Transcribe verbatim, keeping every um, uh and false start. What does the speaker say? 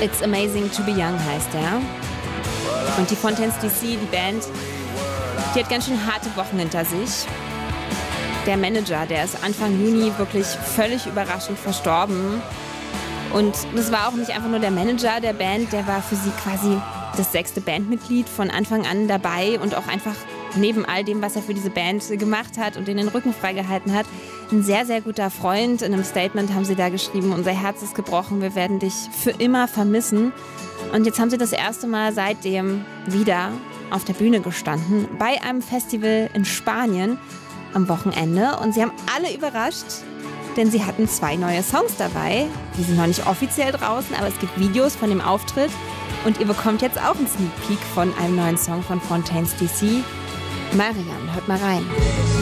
It's Amazing to Be Young heißt er. Und die Fontaines D C, die Band, die hat ganz schön harte Wochen hinter sich. Der Manager, der ist Anfang Juni wirklich völlig überraschend verstorben. Und das war auch nicht einfach nur der Manager der Band, der war für sie quasi das sechste Bandmitglied von Anfang an dabei und auch einfach neben all dem, was er für diese Band gemacht hat und den Rücken freigehalten hat, ein sehr, sehr guter Freund. In einem Statement haben sie da geschrieben, unser Herz ist gebrochen, wir werden dich für immer vermissen. Und jetzt haben sie das erste Mal seitdem wieder auf der Bühne gestanden, bei einem Festival in Spanien am Wochenende. Und sie haben alle überrascht, denn sie hatten zwei neue Songs dabei. Die sind noch nicht offiziell draußen, aber es gibt Videos von dem Auftritt. Und ihr bekommt jetzt auch einen Sneak Peek von einem neuen Song von Fontaines D C. Marian, hört mal rein.